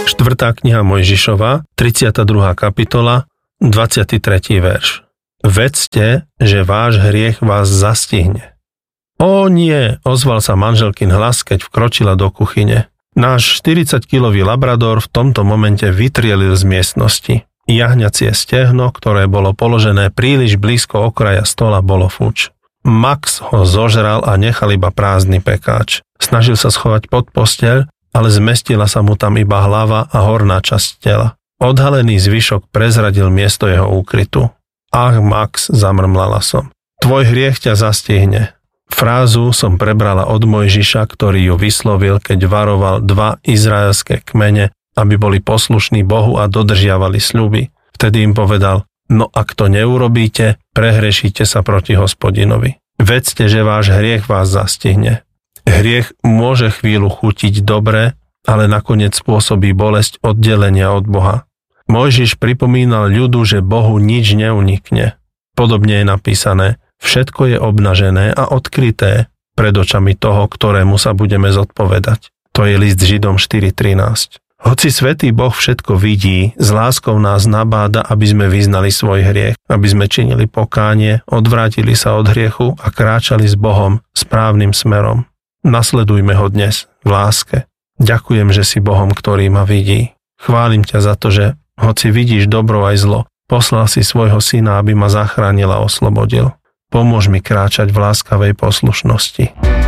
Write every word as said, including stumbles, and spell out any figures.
štvrtá kniha Mojžišova, tridsiata druhá kapitola, dvadsiaty tretí verš. Vedzte, že váš hriech vás zastihne. Ó nie, ozval sa manželkin hlas, keď vkročila do kuchyne. Náš štyridsaťkilový labrador v tomto momente vytrielil z miestnosti. Jahňacie stehno, ktoré bolo položené príliš blízko okraja stola, bolo fuč. Max ho zožral a nechal iba prázdny pekáč. Snažil sa schovať pod posteľ, ale zmestila sa mu tam iba hlava a horná časť tela. Odhalený zvyšok prezradil miesto jeho úkrytu. Ach, Max, zamrmlala som. Tvoj hriech ťa zastihne. Frázu som prebrala od Mojžiša, ktorý ju vyslovil, keď varoval dva izraelské kmene, aby boli poslušní Bohu a dodržiavali sľuby. Vtedy im povedal, no ak to neurobíte, prehrešíte sa proti Hospodinovi. Vedzte, že váš hriech vás zastihne. Hriech môže chvíľu chutiť dobre, ale nakoniec spôsobí bolesť oddelenia od Boha. Mojžiš pripomínal ľudu, že Bohu nič neunikne. Podobne je napísané, všetko je obnažené a odkryté pred očami toho, ktorému sa budeme zodpovedať. To je list Židom štyri trinásť. Hoci Svätý Boh všetko vidí, s láskou nás nabáda, aby sme vyznali svoj hriech, aby sme činili pokánie, odvrátili sa od hriechu a kráčali s Bohom správnym smerom. Nasledujme ho dnes v láske. Ďakujem, že si Bohom, ktorý ma vidí. Chválim ťa za to, že hoci vidíš dobro aj zlo, poslal si svojho syna, aby ma zachránil a oslobodil. Pomôž mi kráčať v láskavej poslušnosti.